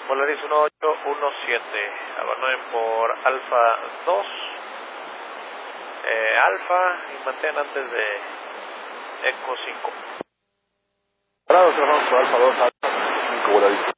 Volaris 1817, abandonen por Alfa 2, Alfa, y mantén antes de Eco 5. Cerramos por Alfa 2, Alfa 5, Volaris.